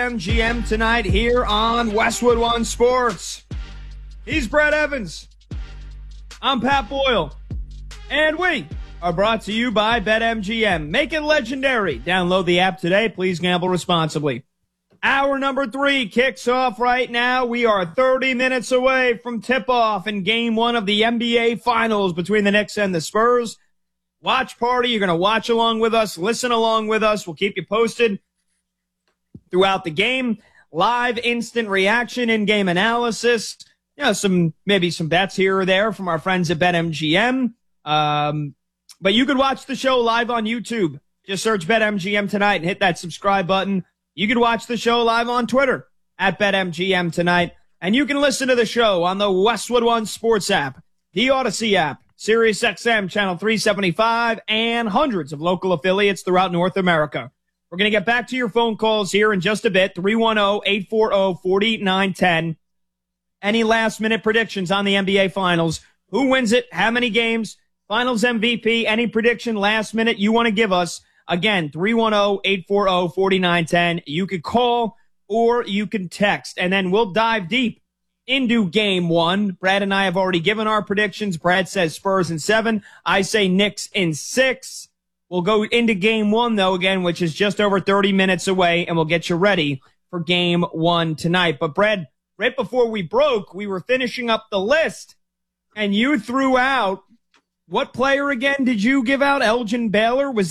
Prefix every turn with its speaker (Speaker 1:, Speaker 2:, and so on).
Speaker 1: MGM tonight here on Westwood One Sports. He's Brett Evans. I'm Pat Boyle. And we are brought to you by BetMGM. Make it legendary. Download the app today. Please gamble responsibly. Hour number 3 kicks off right now. We are 30 minutes away from tip-off in Game 1 of the NBA Finals between the Knicks and the Spurs. Watch party. You're going to watch along with us, listen along with us. We'll keep you posted throughout the game. Live instant reaction, in-game analysis. Maybe some bets here or there from our friends at BetMGM. But you could watch the show live on YouTube. Just search BetMGM tonight and hit that subscribe button. You could watch the show live on Twitter at BetMGM tonight. And you can listen to the show on the Westwood One Sports app, the Odyssey app, SiriusXM Channel 375, and hundreds of local affiliates throughout North America. We're going to get back to your phone calls here in just a bit, 310-840-4910. Any last-minute predictions on the NBA Finals? Who wins it? How many games? Finals MVP? Any prediction last minute you want to give us? Again, 310-840-4910. You could call or you can text, and then we'll dive deep into Game 1. Brad and I have already given our predictions. Brad says Spurs in 7. I say Knicks in 6. We'll go into Game 1, though, again, which is just over 30 minutes away, and we'll get you ready for Game 1 tonight. But, Brad, right before we broke, we were finishing up the list, and you threw out, what player again did you give out? Elgin Baylor? Was